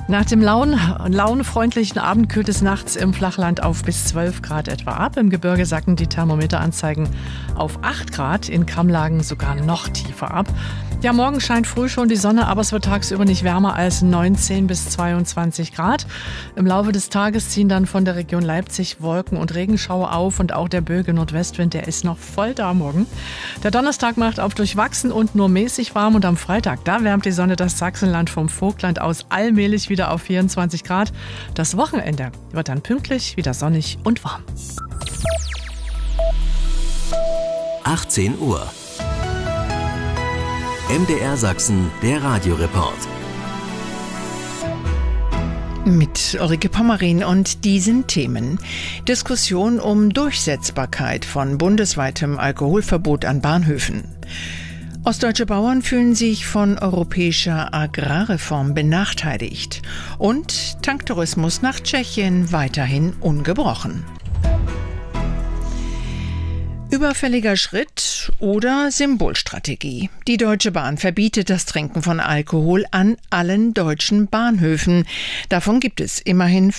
Nach dem launefreundlichen Abend kühlt es nachts im Flachland auf bis 12 Grad etwa ab. Im Gebirge sacken die Thermometeranzeigen auf 8 Grad, in Kammlagen sogar noch tiefer ab. Ja, morgen scheint früh schon die Sonne, aber es wird tagsüber nicht wärmer als 19 bis 22 Grad. Im Laufe des Tages ziehen dann von der Region Leipzig Wolken- und Regenschauer auf und auch der böige Nordwestwind, der ist noch voll da morgen. Der Donnerstag macht auf durchwachsen und nur mäßig warm und am Freitag, da wärmt die Sonne das Sachsenland vom Vogtland aus allmählich wieder auf 24 Grad. Das Wochenende wird dann pünktlich wieder sonnig und warm. 18 Uhr. MDR Sachsen, der Radioreport. Mit Ulrike Pommerin und diesen Themen. Diskussion um Durchsetzbarkeit von bundesweitem Alkoholverbot an Bahnhöfen. Ostdeutsche Bauern fühlen sich von europäischer Agrarreform benachteiligt. Und Tanktourismus nach Tschechien weiterhin ungebrochen. Überfälliger Schritt oder Symbolstrategie. Die Deutsche Bahn verbietet das Trinken von Alkohol an allen deutschen Bahnhöfen. Davon gibt es immerhin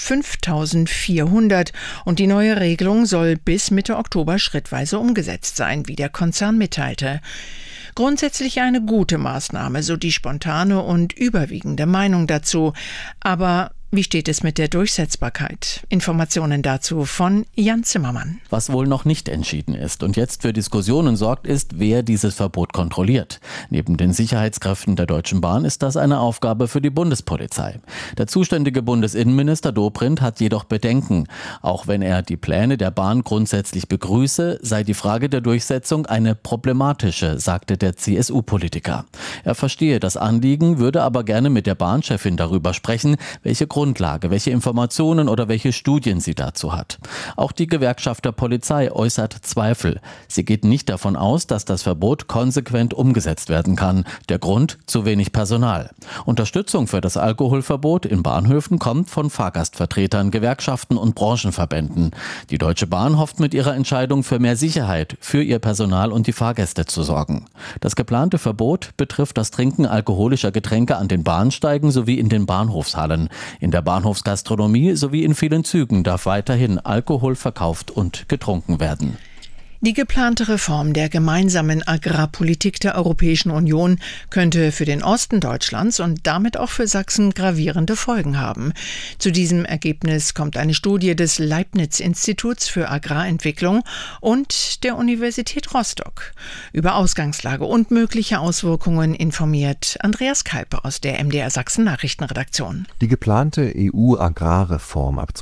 5.400 und die neue Regelung soll bis Mitte Oktober schrittweise umgesetzt sein, wie der Konzern mitteilte. Grundsätzlich eine gute Maßnahme, so die spontane und überwiegende Meinung dazu. Aber wie steht es mit der Durchsetzbarkeit? Informationen dazu von Jan Zimmermann. Was wohl noch nicht entschieden ist und jetzt für Diskussionen sorgt, ist, wer dieses Verbot kontrolliert. Neben den Sicherheitskräften der Deutschen Bahn ist das eine Aufgabe für die Bundespolizei. Der zuständige Bundesinnenminister Dobrindt hat jedoch Bedenken. Auch wenn er die Pläne der Bahn grundsätzlich begrüße, sei die Frage der Durchsetzung eine problematische, sagte der CSU-Politiker. Er verstehe das Anliegen, würde aber gerne mit der Bahnchefin darüber sprechen, welche Grundlage, welche Informationen oder welche Studien sie dazu hat. Auch die Gewerkschaft der Polizei äußert Zweifel. Sie geht nicht davon aus, dass das Verbot konsequent umgesetzt werden kann. Der Grund: zu wenig Personal. Unterstützung für das Alkoholverbot in Bahnhöfen kommt von Fahrgastvertretern, Gewerkschaften und Branchenverbänden. Die Deutsche Bahn hofft mit ihrer Entscheidung für mehr Sicherheit für ihr Personal und die Fahrgäste zu sorgen. Das geplante Verbot betrifft das Trinken alkoholischer Getränke an den Bahnsteigen sowie in den Bahnhofshallen. In der Bahnhofsgastronomie sowie in vielen Zügen darf weiterhin Alkohol verkauft und getrunken werden. Die geplante Reform der gemeinsamen Agrarpolitik der Europäischen Union könnte für den Osten Deutschlands und damit auch für Sachsen gravierende Folgen haben. Zu diesem Ergebnis kommt eine Studie des Leibniz-Instituts für Agrarentwicklung und der Universität Rostock. Über Ausgangslage und mögliche Auswirkungen informiert Andreas Kalpe aus der MDR Sachsen Nachrichtenredaktion. Die geplante EU-Agrarreform ab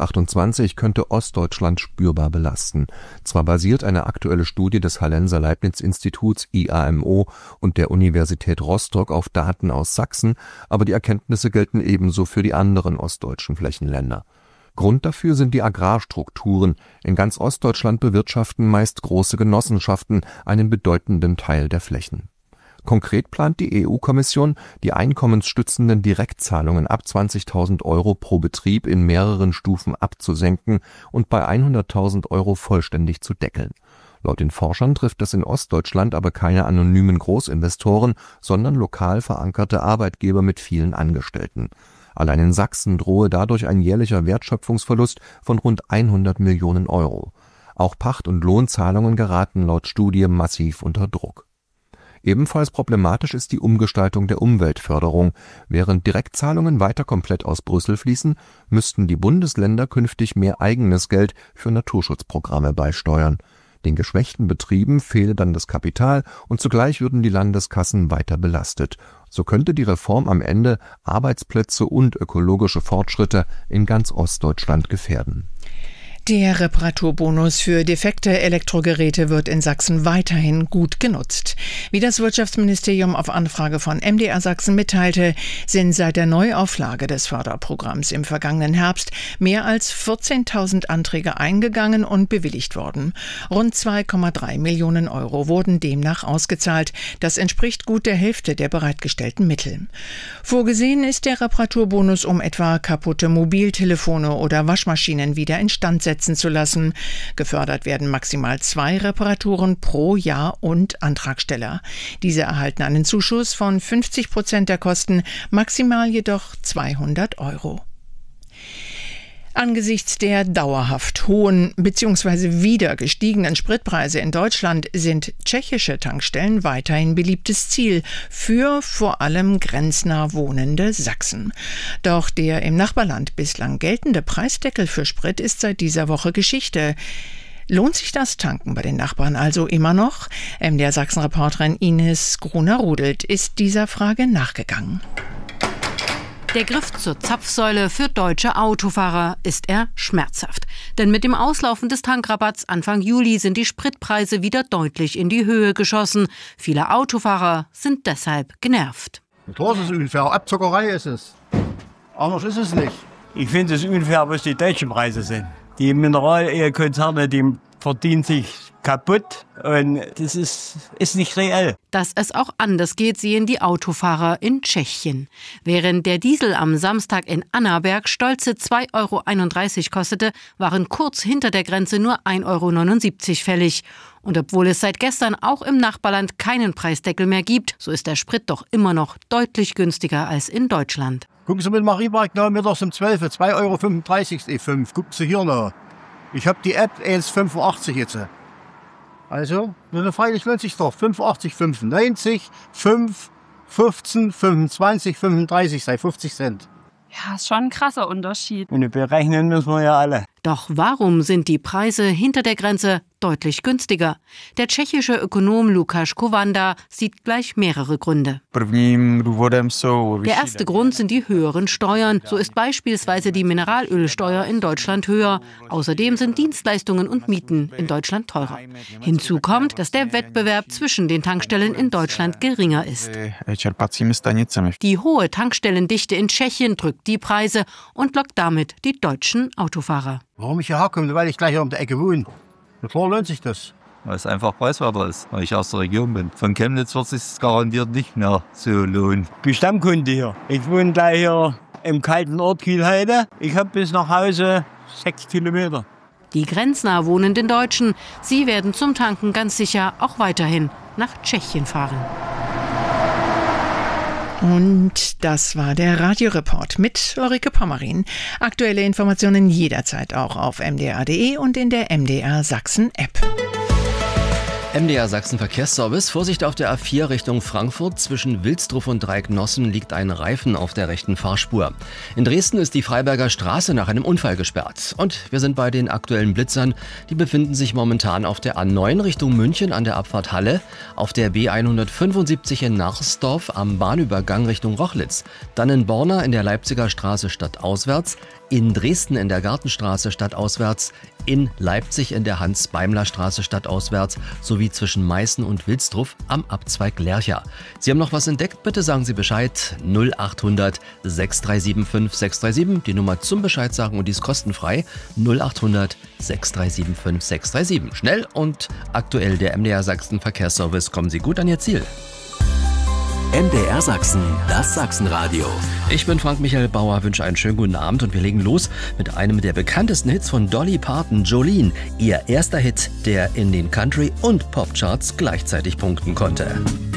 2028 könnte Ostdeutschland spürbar belasten. Zwar basiert eine aktuelle Studie des Hallenser Leibniz-Instituts IAMO und der Universität Rostock auf Daten aus Sachsen, aber die Erkenntnisse gelten ebenso für die anderen ostdeutschen Flächenländer. Grund dafür sind die Agrarstrukturen. In ganz Ostdeutschland bewirtschaften meist große Genossenschaften einen bedeutenden Teil der Flächen. Konkret plant die EU-Kommission, die einkommensstützenden Direktzahlungen ab 20.000 € pro Betrieb in mehreren Stufen abzusenken und bei 100.000 € vollständig zu deckeln. Laut den Forschern trifft das in Ostdeutschland aber keine anonymen Großinvestoren, sondern lokal verankerte Arbeitgeber mit vielen Angestellten. Allein in Sachsen drohe dadurch ein jährlicher Wertschöpfungsverlust von rund 100 Millionen €. Auch Pacht- und Lohnzahlungen geraten laut Studie massiv unter Druck. Ebenfalls problematisch ist die Umgestaltung der Umweltförderung. Während Direktzahlungen weiter komplett aus Brüssel fließen, müssten die Bundesländer künftig mehr eigenes Geld für Naturschutzprogramme beisteuern. Den geschwächten Betrieben fehle dann das Kapital und zugleich würden die Landeskassen weiter belastet. So könnte die Reform am Ende Arbeitsplätze und ökologische Fortschritte in ganz Ostdeutschland gefährden. Der Reparaturbonus für defekte Elektrogeräte wird in Sachsen weiterhin gut genutzt. Wie das Wirtschaftsministerium auf Anfrage von MDR Sachsen mitteilte, sind seit der Neuauflage des Förderprogramms im vergangenen Herbst mehr als 14.000 Anträge eingegangen und bewilligt worden. Rund 2,3 Millionen € wurden demnach ausgezahlt. Das entspricht gut der Hälfte der bereitgestellten Mittel. Vorgesehen ist der Reparaturbonus, um etwa kaputte Mobiltelefone oder Waschmaschinen wieder instand setzen setzen zu lassen. Gefördert werden maximal 2 Reparaturen pro Jahr und Antragsteller. Diese erhalten einen Zuschuss von 50% der Kosten, maximal jedoch 200 €. Angesichts der dauerhaft hohen bzw. wieder gestiegenen Spritpreise in Deutschland sind tschechische Tankstellen weiterhin beliebtes Ziel für vor allem grenznah wohnende Sachsen. Doch der im Nachbarland bislang geltende Preisdeckel für Sprit ist seit dieser Woche Geschichte. Lohnt sich das Tanken bei den Nachbarn also immer noch? MDR Sachsen-Reporterin Ines Gruner-Rudelt ist dieser Frage nachgegangen. Der Griff zur Zapfsäule für deutsche Autofahrer ist er schmerzhaft. Denn mit dem Auslaufen des Tankrabatts Anfang Juli sind die Spritpreise wieder deutlich in die Höhe geschossen. Viele Autofahrer sind deshalb genervt. Klar ist es unfair, Abzockerei ist es. Anders ist es nicht. Ich finde es unfair, was die deutschen Preise sind. Die Mineralölkonzerne, die verdienen sich kaputt und das ist nicht reell. Dass es auch anders geht, sehen die Autofahrer in Tschechien. Während der Diesel am Samstag in Annaberg stolze 2,31 € kostete, waren kurz hinter der Grenze nur 1,79 € fällig. Und obwohl es seit gestern auch im Nachbarland keinen Preisdeckel mehr gibt, so ist der Sprit doch immer noch deutlich günstiger als in Deutschland. Gucken Sie mit Mariemarkt noch mittags um 12 Uhr, 2,35 € E5. Gucken Sie hier noch. Ich habe die App 1,85 jetzt. Also, freilich lohnt sich doch. 85, 95, 5, 15, 25, 35, sei 50 Cent. Ja, ist schon ein krasser Unterschied. Und berechnen müssen wir ja alle. Doch warum sind die Preise hinter der Grenze deutlich günstiger? Der tschechische Ökonom Lukáš Kovanda sieht gleich mehrere Gründe. Der erste Grund sind die höheren Steuern. So ist beispielsweise die Mineralölsteuer in Deutschland höher. Außerdem sind Dienstleistungen und Mieten in Deutschland teurer. Hinzu kommt, dass der Wettbewerb zwischen den Tankstellen in Deutschland geringer ist. Die hohe Tankstellendichte in Tschechien drückt die Preise und lockt damit die deutschen Autofahrer. Warum ich hierher komme? Weil ich gleich hier um die Ecke wohne. Na klar lohnt sich das. Weil es einfach preiswerter ist, weil ich aus der Region bin. Von Chemnitz wird es sich garantiert nicht mehr so lohnen. Ich bin Stammkunde hier. Ich wohne gleich hier im kalten Ort Kielheide. Ich habe bis nach Hause 6 Kilometer. Die grenznah wohnenden Deutschen, sie werden zum Tanken ganz sicher auch weiterhin nach Tschechien fahren. Und das war der Radioreport mit Ulrike Pommerin. Aktuelle Informationen jederzeit auch auf mdr.de und in der MDR Sachsen App. MDR Sachsen Verkehrsservice. Vorsicht auf der A4 Richtung Frankfurt. Zwischen Wilsdruf und Dreiecknossen liegt ein Reifen auf der rechten Fahrspur. In Dresden ist die Freiberger Straße nach einem Unfall gesperrt. Und wir sind bei den aktuellen Blitzern. Die befinden sich momentan auf der A9 Richtung München an der Abfahrt Halle, auf der B175 in Narsdorf am Bahnübergang Richtung Rochlitz, dann in Borna in der Leipziger Straße stadtauswärts, in Dresden in der Gartenstraße stadtauswärts, in Leipzig in der Hans-Beimler-Straße stadtauswärts sowie zwischen Meißen und Wilsdruf am Abzweig Lercha. Sie haben noch was entdeckt? Bitte sagen Sie Bescheid. 0800 6375 637, die Nummer zum Bescheid sagen und die ist kostenfrei. 0800 6375 637. Schnell und aktuell der MDR Sachsen Verkehrsservice. Kommen Sie gut an Ihr Ziel. MDR Sachsen, das Sachsenradio. Ich bin Frank-Michael Bauer, wünsche einen schönen guten Abend und wir legen los mit einem der bekanntesten Hits von Dolly Parton, Jolene. Ihr erster Hit, der in den Country- und Popcharts gleichzeitig punkten konnte.